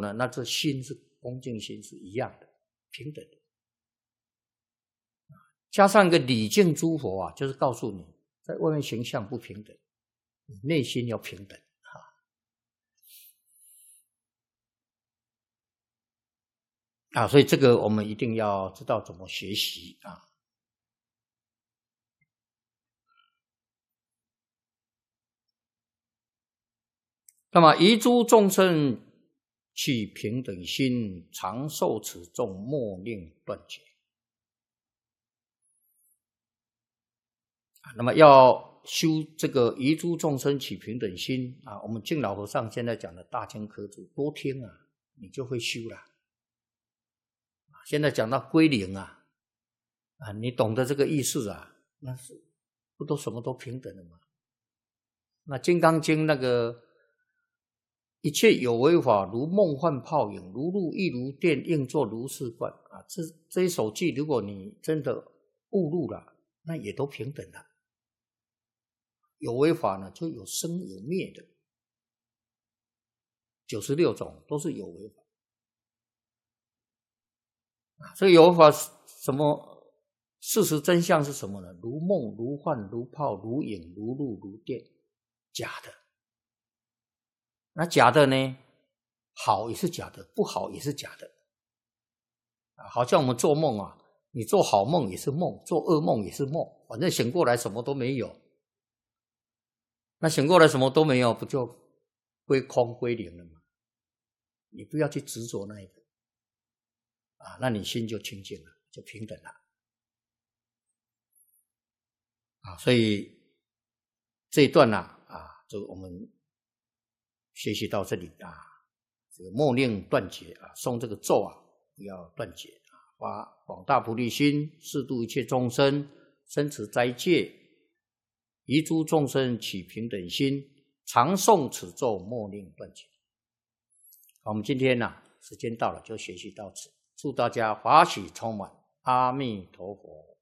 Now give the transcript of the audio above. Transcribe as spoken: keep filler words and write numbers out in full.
呢，那这心是恭敬心是一样的，平等的。加上一个礼敬诸佛啊，就是告诉你，在外面形象不平等，你内心要平等啊。啊，所以这个我们一定要知道怎么学习啊。那么遗诸众生起平等心，常受此众，莫令断绝。那么要修这个遗诸众生起平等心啊，我们敬老和尚现在讲的大经科注，多听啊，你就会修了。现在讲到归零啊，啊，你懂得这个意思啊，那是不都什么都平等的吗？那《金刚经》那个一切有为法，如梦幻泡影，如露亦如电，应作如是观啊。这这一首偈，如果你真的悟入了，那也都平等了。有为法呢，就有生有灭的，九十六种都是有为法。所以有为法什么事实真相是什么呢？如梦如幻如泡如影如露如电，假的。那假的呢，好也是假的，不好也是假的。好像我们做梦啊，你做好梦也是梦，做噩梦也是梦，反正醒过来什么都没有。那醒过来什么都没有，不就归空归零了吗？你不要去执着那一个啊，那你心就清净了，就平等了啊。所以这一段呢 啊, 啊，就我们学习到这里啊，这个莫令断绝啊，诵这个咒啊，不要断绝啊，发广大菩提心，誓度一切众生，生持斋戒，遗诸众生起平等心，常诵此咒，莫令断绝。好，我们今天呢、啊，时间到了，就学习到此。祝大家法喜充满，阿弥陀佛。